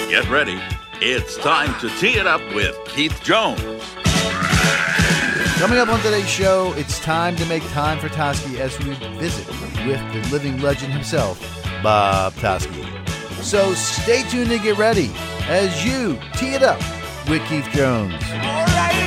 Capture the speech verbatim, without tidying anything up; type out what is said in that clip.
Get ready. It's time to tee it up with Keith Jones. Coming up on today's show, it's time to make time for Toski as we visit with the living legend himself, Bob Toski. So stay tuned and get ready as you tee it up with Keith Jones. All right.